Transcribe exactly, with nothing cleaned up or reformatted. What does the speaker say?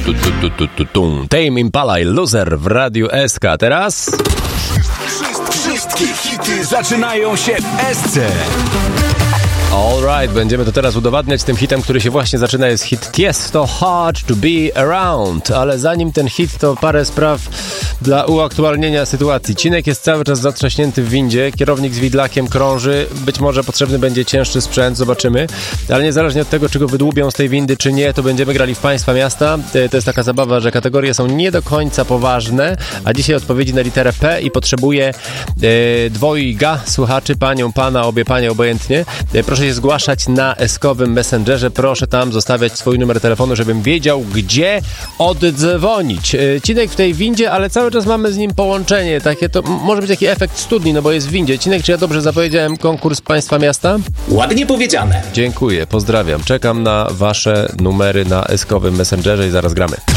tu, tu, tu, tu, tu, tu. Tame Impala i Loser w Radiu S K. Teraz... Wszystkie hity zaczynają się w S C. Alright, będziemy to teraz udowadniać tym hitem, który się właśnie zaczyna. Jest hit Tiesto, Hard to be Around. Ale zanim ten hit, to parę spraw dla uaktualnienia sytuacji. Cinek jest cały czas zatrzaśnięty w windzie, kierownik z widlakiem krąży, być może potrzebny będzie cięższy sprzęt, zobaczymy. Ale niezależnie od tego, czy go wydłubią z tej windy, czy nie, to będziemy grali w Państwa Miasta. To jest taka zabawa, że kategorie są nie do końca poważne, a dzisiaj odpowiedzi na literę P i potrzebuję e, dwojga słuchaczy, panią, pana, obie panie, obojętnie. E, proszę się zgłaszać na eskowym Messengerze, proszę tam zostawiać swój numer telefonu, żebym wiedział, gdzie oddzwonić. E, Cinek w tej windzie, ale cały czas mamy z nim połączenie, takie to może być taki efekt studni, no bo jest w windzie. Cinek, czy ja dobrze zapowiedziałem konkurs Państwa Miasta? Ładnie powiedziane. Dziękuję, pozdrawiam. Czekam na wasze numery na eskowym Messengerze i zaraz gramy.